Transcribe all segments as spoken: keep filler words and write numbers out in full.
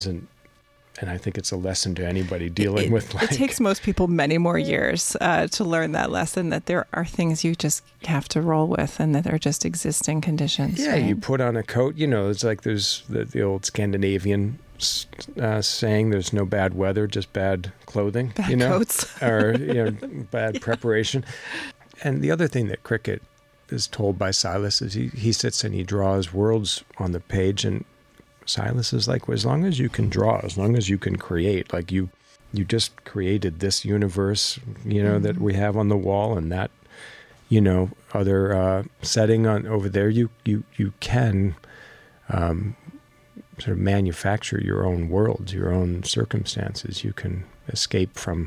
And, and I think it's a lesson to anybody dealing it, with like... It takes most people many more years uh, to learn that lesson, that there are things you just have to roll with and that are just existing conditions. Yeah, right? You put on a coat, you know, it's like there's the, the old Scandinavian uh, saying, there's no bad weather, just bad clothing. Bad you know? coats. Or, you know, bad preparation. And the other thing that Cricket is told by Silas is he, he sits and he draws worlds on the page, and Silas is like, well, as long as you can draw, as long as you can create, like you you just created this universe, you know, mm-hmm. that we have on the wall, and that, you know, other uh, setting on over there, you you you can um, sort of manufacture your own worlds, your own circumstances. You can escape from,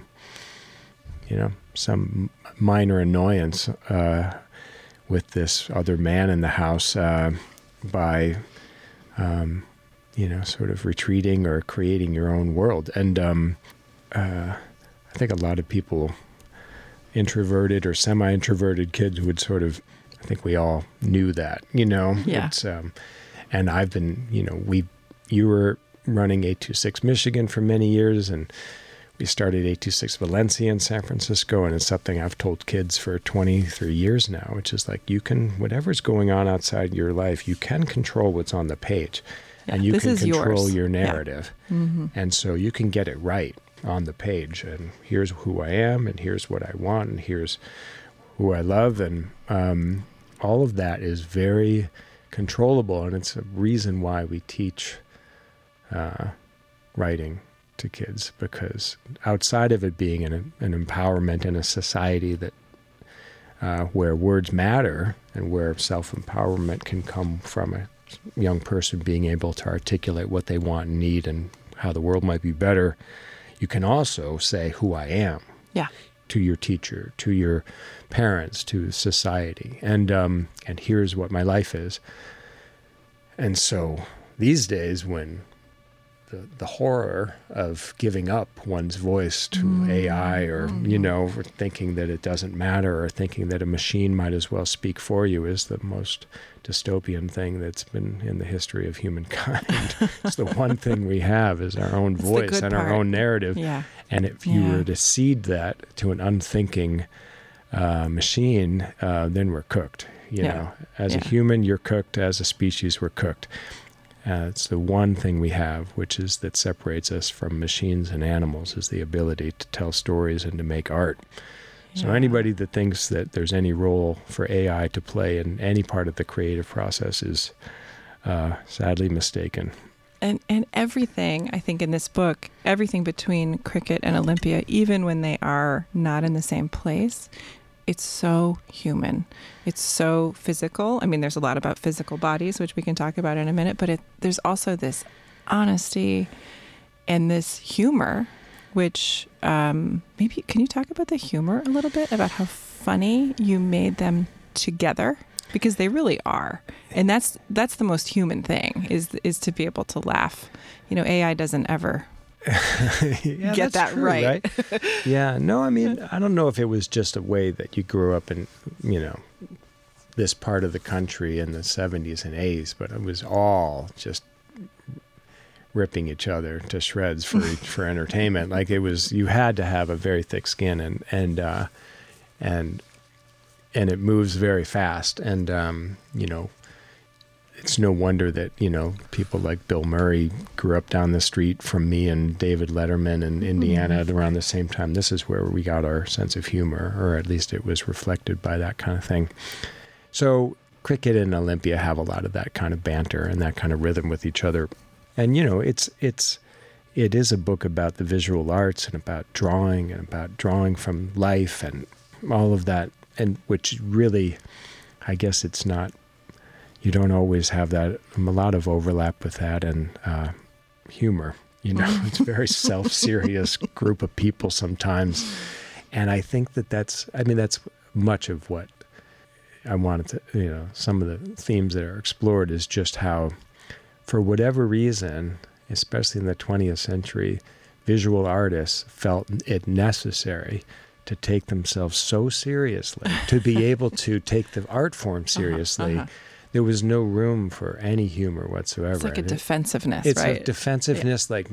you know, some minor annoyance uh, with this other man in the house uh, by, um, you know, sort of retreating or creating your own world. And um, uh, I think a lot of people, introverted or semi-introverted kids, would sort of, I think we all knew that, you know. Yeah. It's, um, and I've been, you know, we, you were running eight two six Michigan for many years, and we started eight two six Valencia in San Francisco, and it's something I've told kids for twenty-three years now, which is like, you can, whatever's going on outside your life, you can control what's on the page, yeah, and you can control yours. your narrative. Yeah. Mm-hmm. And so you can get it right on the page, and here's who I am, and here's what I want, and here's who I love, and um, all of that is very controllable, and it's a reason why we teach uh, writing to kids, because outside of it being an, an empowerment in a society that uh, where words matter and where self-empowerment can come from a young person being able to articulate what they want and need and how the world might be better, you can also say who I am. Yeah. To your teacher, to your parents, to society, and um, and here's what my life is. And so these days, when the the horror of giving up one's voice to mm. A I, or mm. you know, thinking that it doesn't matter, or thinking that a machine might as well speak for you, is the most dystopian thing that's been in the history of humankind. It's the one thing we have is our own it's voice and part. our own narrative. Yeah. And if yeah. you were to cede that to an unthinking uh, machine, uh, then we're cooked. You yeah. know, as yeah. a human, you're cooked. As a species, we're cooked. Uh, it's the one thing we have, which is that separates us from machines and animals, is the ability to tell stories and to make art. So yeah. anybody that thinks that there's any role for A I to play in any part of the creative process is uh, sadly mistaken. And and everything, I think, in this book, everything between Cricket and Olympia, even when they are not in the same place, it's so human. It's so physical. I mean, there's a lot about physical bodies, which we can talk about in a minute, but it, there's also this honesty and this humor, which um, maybe, can you talk about the humor a little bit, about how funny you made them together? Because they really are. And that's that's the most human thing, is is to be able to laugh. You know, A I doesn't ever yeah, get that true, right. right? Yeah, no, I mean, I don't know if it was just a way that you grew up in, you know, this part of the country in the seventies and eighties, but it was all just ripping each other to shreds for for entertainment. Like, it was, you had to have a very thick skin, and and uh, and and it moves very fast. And um, you know, it's no wonder that, you know, people like Bill Murray grew up down the street from me and David Letterman in Indiana mm. around the same time. This is where we got our sense of humor, or at least it was reflected by that kind of thing. So Cricket and Olympia have a lot of that kind of banter and that kind of rhythm with each other. And, you know, it's it's it is a book about the visual arts and about drawing and about drawing from life and all of that, and which really, I guess it's not, you don't always have that, a lot of overlap with that, and uh, humor. You know, it's a very self-serious group of people sometimes. And I think that that's, I mean, that's much of what I wanted to, you know, some of the themes that are explored is just how, for whatever reason, especially in the twentieth century, visual artists felt it necessary to take themselves so seriously, to be able to take the art form seriously, uh-huh, uh-huh. there was no room for any humor whatsoever. It's like a And it- defensiveness, it's right? a defensiveness, like